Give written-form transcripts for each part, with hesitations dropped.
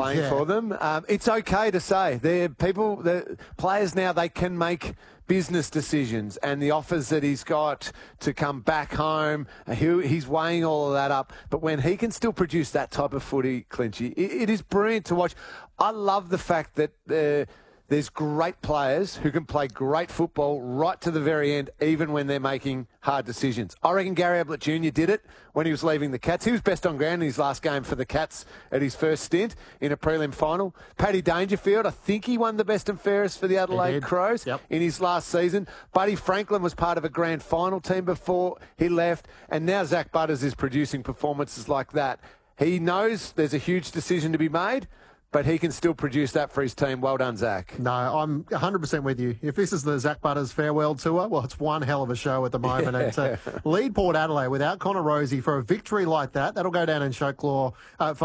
playing for them. It's okay to say. The players now, they can make business decisions, and the offers that he's got to come back home, he's weighing all of that up. But when he can still produce that type of footy, Clinchy, it is brilliant to watch. I love the fact that there's great players who can play great football right to the very end, even when they're making hard decisions. I reckon Gary Ablett Jr. did it when he was leaving the Cats. He was best on ground in his last game for the Cats at his first stint in a prelim final. Paddy Dangerfield, I think he won the best and fairest for the Adelaide Crows in his last season. Buddy Franklin was part of a grand final team before he left. And now Zach Butters is producing performances like that. He knows there's a huge decision to be made, but he can still produce that for his team. Well done, Zach. No, I'm 100% with you. If this is the Zach Butters farewell tour, well, it's one hell of a show at the moment. And to lead Port Adelaide without Connor Rozee for a victory like that, that'll go down in folklore. I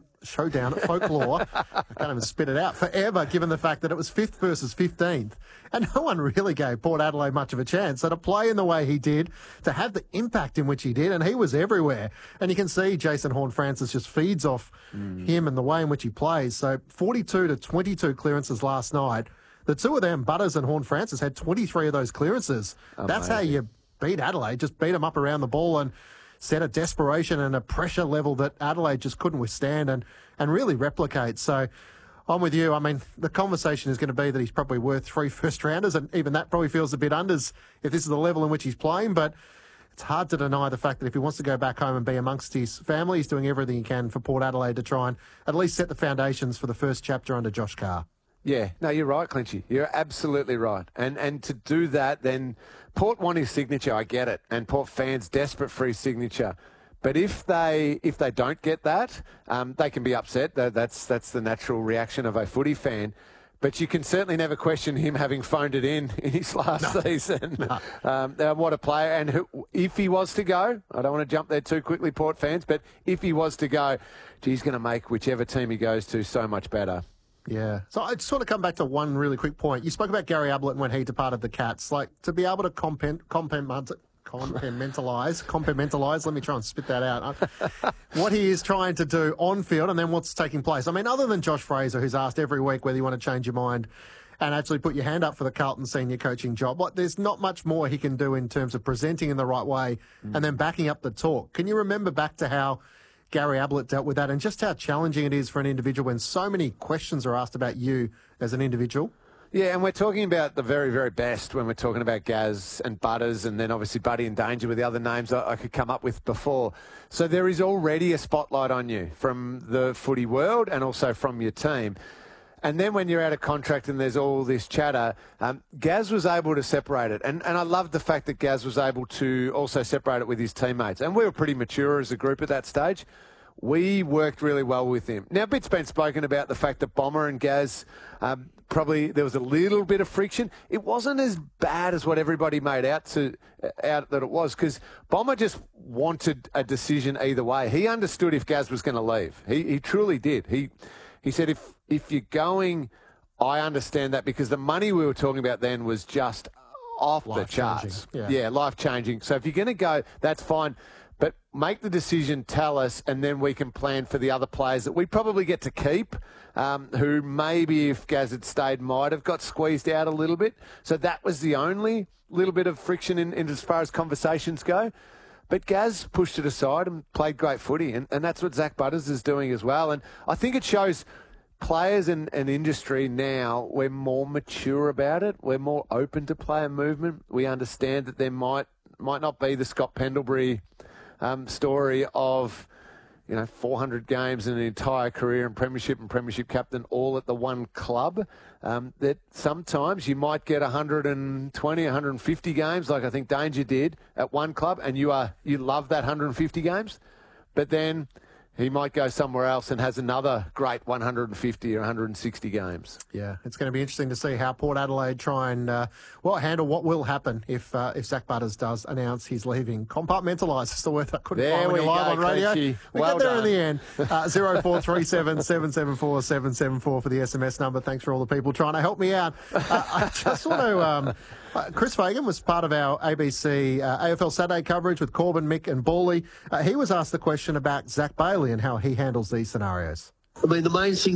can't even spit it out forever, given the fact that it was 5th versus 15th. And no one really gave Port Adelaide much of a chance. So to play in the way he did, to have the impact in which he did, and he was everywhere. And you can see Jason Horne-Francis just feeds off him and the way in which he plays. So 42 to 22 clearances last night. The two of them, Butters and Horne-Francis, had 23 of those clearances. Amazing. That's how you beat Adelaide. Just beat them up around the ball and set a desperation and a pressure level that Adelaide just couldn't withstand and really replicate. So I'm with you. I mean, the conversation is going to be that he's probably worth 3 first-rounders, and even that probably feels a bit unders if this is the level in which he's playing. But it's hard to deny the fact that if he wants to go back home and be amongst his family, he's doing everything he can for Port Adelaide to try and at least set the foundations for the first chapter under Josh Carr. Yeah, no, you're right, Clinchy. You're absolutely right. And to do that, then Port want his signature, I get it, and Port fans desperate for his signature. But if they don't get that, they can be upset. That's the natural reaction of a footy fan. But you can certainly never question him having phoned it in his last season. No. What a player. And if he was to go, I don't want to jump there too quickly, Port fans, but if he was to go, he's going to make whichever team he goes to so much better. Yeah. So I just want to come back to one really quick point. You spoke about Gary Ablett when he departed the Cats. Like, to be able to compartmentalize, let me try and spit that out, what he is trying to do on field and then what's taking place. I mean, other than Josh Fraser, who's asked every week whether you want to change your mind and actually put your hand up for the Carlton senior coaching job, there's not much more he can do in terms of presenting in the right way and then backing up the talk. Can you remember back to how Gary Ablett dealt with that and just how challenging it is for an individual when so many questions are asked about you as an individual? Yeah, and we're talking about the very, very best when we're talking about Gaz and Butters and then obviously Buddy and Danger with the other names I could come up with before. So there is already a spotlight on you from the footy world and also from your team. And then when you're out of contract and there's all this chatter, Gaz was able to separate it. And I love the fact that Gaz was able to also separate it with his teammates. And we were pretty mature as a group at that stage. We worked really well with him. Now, a bit's been spoken about the fact that Bomber and Gaz, probably there was a little bit of friction. It wasn't as bad as what everybody made out that it was, because Bomber just wanted a decision either way. He understood if Gaz was going to leave. He truly did. He said, if you're going, I understand that, because the money we were talking about then was just off the charts. Yeah, life-changing. So if you're going to go, that's fine. But make the decision, tell us, and then we can plan for the other players that we probably get to keep, who maybe if Gaz had stayed might have got squeezed out a little bit. So that was the only little bit of friction in as far as conversations go. But Gaz pushed it aside and played great footy, and that's what Zach Butters is doing as well. And I think it shows players and industry now, we're more mature about it. We're more open to player movement. We understand that there might not be the Scott Pendlebury story of 400 games in an entire career and premiership captain all at the one club. That sometimes you might get 120, 150 games, like I think Danger did at one club, and you love that 150 games, but then he might go somewhere else and has another great 150 or 160 games. Yeah, it's going to be interesting to see how Port Adelaide try and handle what will happen if Zach Butters does announce he's leaving. Compartmentalise is the word I couldn't find when you're live on radio. We get there in the end. 0437 774 774 for the SMS number. Thanks for all the people trying to help me out. I just want to... Chris Fagan was part of our ABC AFL Saturday coverage with Corbin, Mick and Bawley. He was asked the question about Zach Bailey and how he handles these scenarios. I mean, the main thing